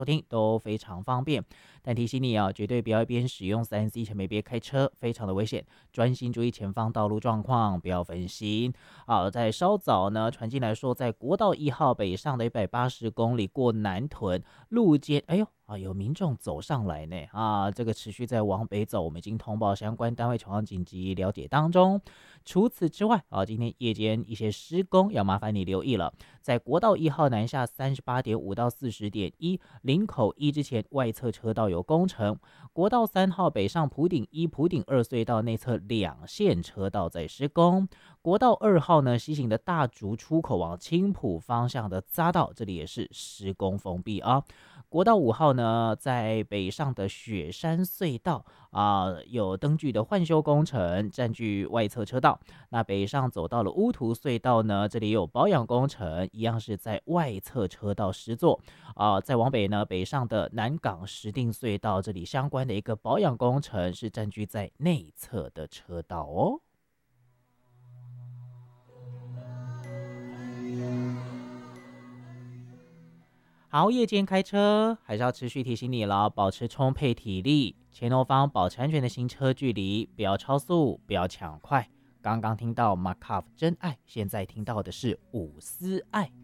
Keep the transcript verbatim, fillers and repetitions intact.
收听都非常方便。但提醒你啊，绝对不要一边使用三 C 前面边开车，非常的危险。专心注意前方道路状况，不要分心。好，在稍早呢传进来说，在国道一号北上的一百八十公里过南屯路肩，哎呦啊，有民众走上来呢啊，这个持续在往北走，我们已经通报相关单位前往紧急了解当中。除此之外啊，今天夜间一些施工要麻烦你留意了，在国道一号南下三十八点五到四十点一林口一之前外侧车道有工程，国道三号北上普顶一、普顶二隧道内侧两线车道在施工，国道二号呢西行的大竹出口往青埔方向的匝道，这里也是施工封闭啊。国道五号呢，在北上的雪山隧道啊、呃有灯具的换修工程，占据外侧车道。那北上走到了乌图隧道呢，这里有保养工程，一样是在外侧车道施作啊、再往北呢，北上的南港石碇隧道，这里相关的一个保养工程是占据在内侧的车道哦。好，夜间开车还是要持续提醒你了，保持充沛体力，前后方保持安全的行车距离，不要超速，不要抢快。刚刚听到 Markov 真爱，现在听到的是伍思爱。